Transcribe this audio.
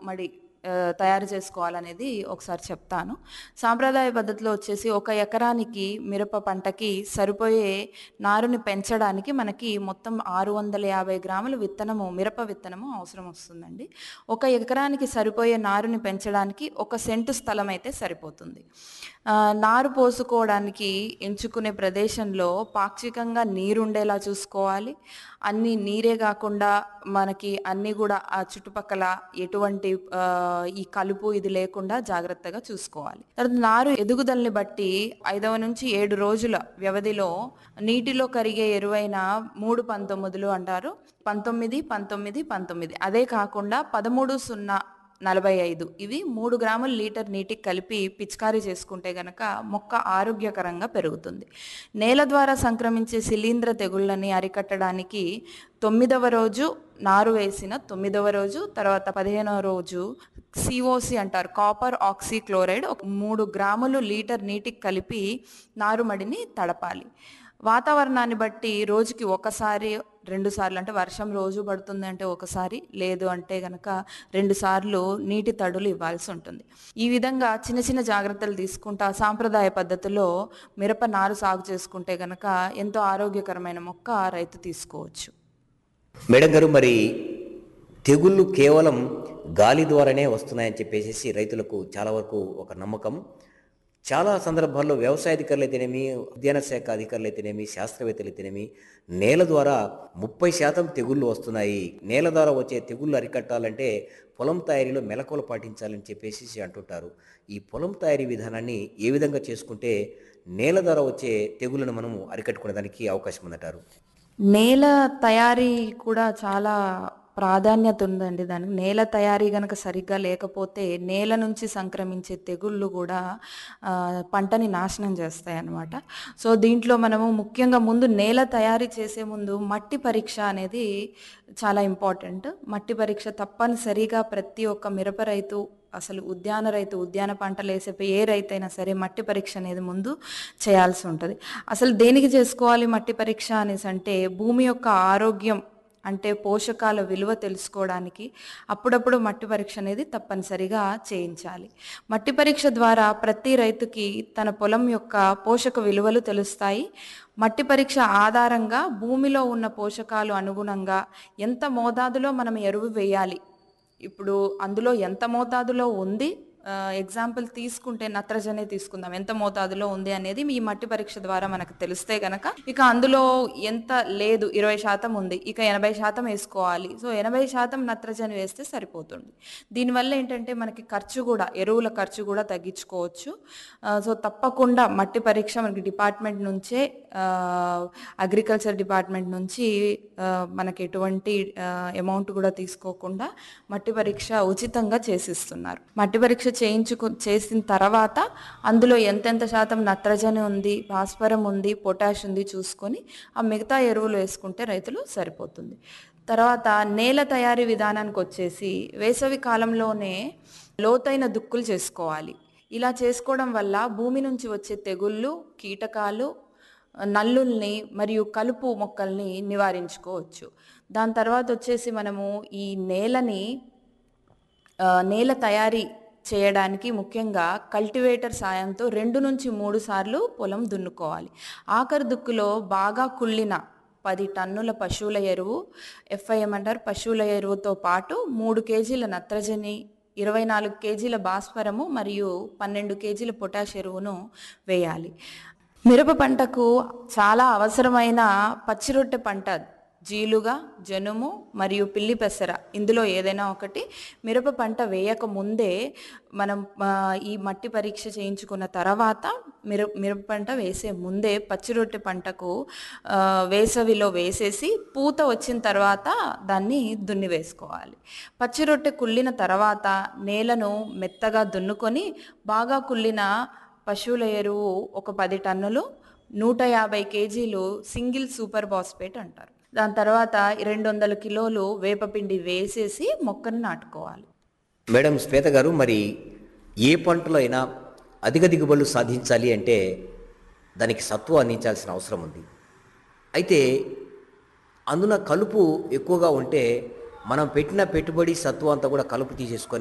మడి తయారు చేసుకోవాలనేది ఒకసారి చెప్తాను. సాంప్రదాయ పద్ధతిలో వచ్చేసి ఒక ఎకరానికి మిరప పంటకి సరిపోయే నారుని పెంచడానికి మనకి మొత్తం 650 గ్రాముల విత్తనము, మిరప విత్తనము అవసరం వస్తుందండి. ఒక ఎకరానికి సరిపోయే నారుని పెంచడానికి 1 సెంటు స్థలం అయితే సరిపోతుంది. నారు పోసుకోవడానికి ఎంచుకునే ప్రదేశంలో పాక్షికంగా నీరుండేలా చూసుకోవాలి. అన్నీ నీరే గాకుండా మనకి అన్నీ గూడా ఆ చుట్టుపక్కల ఎటువంటి ఈ కలుపు ఇది లేకుండా జాగ్రత్తగా చూసుకోవాలి. తర్వాత నారు ఎదుగుదలని బట్టి 5-7 రోజుల వ్యవధిలో నీటిలో కరిగే ఎరువైన 3-19 అంటారు. 19, 19, 19 అదే కాకుండా 13-0-45 ఇవి 3 గ్రాముల లీటర్ నీటికి కలిపి పిచికారీ చేసుకుంటే గనక మొక్క ఆరోగ్యకరంగా పెరుగుతుంది. నేల ద్వారా సంక్రమించే శిలీంధ్ర తెగుళ్ళని అరికట్టడానికి 9వ రోజు నారు వేసిన 9వ రోజు, తర్వాత 15వ రోజు సిఓసి అంటారు, కాపర్ ఆక్సీ క్లోరైడ్ ఒక 3 గ్రాములు లీటర్ నీటికి కలిపి నారుమడిని తడపాలి. వాతావరణాన్ని బట్టి రోజుకి ఒకసారి 2 సార్లు, అంటే వర్షం రోజు పడుతుంది అంటే ఒకసారి, లేదు అంటే గనక 2 సార్లు నీటి తడులు ఇవ్వాల్సి ఉంటుంది. ఈ విధంగా చిన్న చిన్న జాగ్రత్తలు తీసుకుంటా సాంప్రదాయ పద్ధతిలో మిరప నారు సాగు చేసుకుంటే గనక ఎంతో ఆరోగ్యకరమైన మొక్క రైతు తీసుకోవచ్చు. మేడం గారు, మరి తెగుళ్ళు కేవలం గాలి ద్వారానే వస్తున్నాయని చెప్పేసి రైతులకు చాలా వరకు ఒక నమ్మకం. చాలా సందర్భాల్లో వ్యవసాయ అధికారులు అయితేనేమి, ఉద్యాన శాఖ అధికారులు అయితేనేమి, శాస్త్రవేత్తలు అయితేనేమి నేల ద్వారా 30% తెగుళ్ళు వస్తున్నాయి, నేల ద్వారా వచ్చే తెగుళ్ళు అరికట్టాలంటే పొలం తయారీలో మెలకువలు పాటించాలని చెప్పేసి అంటుంటారు. ఈ పొలం తయారీ విధానాన్ని ఏ విధంగా చేసుకుంటే నేల ద్వారా వచ్చే తెగుళ్ళను మనము అరికట్టుకునేదానికి అవకాశం ఉందంటారు? నేల తయారీ కూడా చాలా ప్రాధాన్యత ఉందండి దానికి. నేల తయారీ గనక సరిగ్గా లేకపోతే నేల నుంచి సంక్రమించే తెగుళ్ళు కూడా పంటని నాశనం చేస్తాయన్నమాట. సో దీంట్లో మనము ముఖ్యంగా ముందు నేల తయారీ చేసే ముందు మట్టి పరీక్ష అనేది చాలా ఇంపార్టెంట్. మట్టి పరీక్ష తప్పనిసరిగా ప్రతి ఒక్క మిరప రైతు, అసలు ఉద్యాన పంటలు వేసే ఏ రైతైనా సరే మట్టి పరీక్ష అనేది ముందు చేయాల్సి ఉంటుంది. అసలు దేనికి చేసుకోవాలి మట్టి పరీక్ష అనేసి అంటే భూమి యొక్క ఆరోగ్యం, అంటే పోషకాల విలువ తెలుసుకోవడానికి అప్పుడప్పుడు మట్టి పరీక్ష అనేది తప్పనిసరిగా చేయించాలి. మట్టి పరీక్ష ద్వారా ప్రతి రైతుకి తన పొలం యొక్క పోషక విలువలు తెలుస్తాయి. మట్టి పరీక్ష ఆధారంగా భూమిలో ఉన్న పోషకాలు అనుగుణంగా ఎంత మోతాదులో మనం ఎరువు వేయాలి, ఇప్పుడు అందులో ఎంత మోతాదులో ఉంది, ఎగ్జాంపుల్ తీసుకుంటే నత్రజని తీసుకుందాం, ఎంత మోతాదులో ఉంది అనేది ఈ మట్టి పరీక్ష ద్వారా మనకు తెలిస్తే గనక ఇక అందులో ఎంత లేదు, 20% ఉంది, ఇక 80% వేసుకోవాలి. సో 80% నత్రజని వేస్తే సరిపోతుంది. దీనివల్ల ఏంటంటే మనకి ఖర్చు కూడా, ఎరువుల ఖర్చు కూడా తగ్గించుకోవచ్చు. సో తప్పకుండా మట్టి పరీక్ష మనకి డిపార్ట్మెంట్ నుంచే, అగ్రికల్చర్ డిపార్ట్మెంట్ నుంచి మనకి ఎటువంటి అమౌంట్ కూడా తీసుకోకుండా మట్టి పరీక్ష ఉచితంగా చేసిస్తున్నారు. మట్టి పరీక్ష చేసిన తర్వాత అందులో ఎంతెంత శాతం నత్రజని ఉంది, భాస్వరం ఉంది, పొటాష్ ఉంది చూసుకొని ఆ మిగతా ఎరువులు వేసుకుంటే రైతులు సరిపోతుంది. తర్వాత నేల తయారీ విధానానికి వచ్చేసి వేసవి కాలంలోనే లోతైన దుక్కులు చేసుకోవాలి. ఇలా చేసుకోవడం వల్ల భూమి నుంచి వచ్చే తెగుళ్ళు, కీటకాలు, నల్లుల్ని మరియు కలుపు మొక్కల్ని నివారించుకోవచ్చు. దాని తర్వాత వచ్చేసి మనము ఈ నేల తయారీ చేయడానికి ముఖ్యంగా కల్టివేటర్ సాయంతో 2-3 సార్లు పొలం దున్నుకోవాలి. ఆఖరి దుక్కులో బాగా కుళ్ళిన 10 టన్నుల పశువుల ఎరువు, FIM అంటారు, పశువుల ఎరువుతో పాటు 3 కేజీల నత్రజని, 24 కేజీల భాస్వరము మరియు 12 కేజీల పొటాష్ ఎరువును వేయాలి. మిరప పంటకు చాలా అవసరమైన పచ్చిరొట్టె పంట జీలుగా, జనుము మరియు పిల్లి పెసర, ఇందులో ఏదైనా ఒకటి మిరప పంట వేయక ముందే మనం ఈ మట్టి పరీక్ష చేయించుకున్న తర్వాత మిరప పంట వేసే ముందే పచ్చిరొట్టె పంటకు వేసవిలో వేసేసి పూత వచ్చిన తర్వాత దాన్ని దున్ని వేసుకోవాలి. పచ్చిరొట్టె కుళ్ళిన తర్వాత నేలను మెత్తగా దున్నుకొని బాగా కుళ్ళిన పశువుల ఎరువు ఒక 10 టన్నులు, 150 కేజీలు సింగిల్ సూపర్ ఫాస్ఫేట్ అంటారు. దాని తర్వాత 200 కిలోలు వేపపిండి వేసేసి మొక్కను నాటుకోవాలి. మేడం శ్వేత గారు, మరి ఏ పంటలో అయినా అధిక దిగుబడులు సాధించాలి అంటే దానికి సత్వ అందించాల్సిన అవసరం ఉంది. అయితే అందున కలుపు ఎక్కువగా ఉంటే మనం పెట్టిన పెట్టుబడి సత్వ అంతా కూడా కలుపు తీసేసుకొని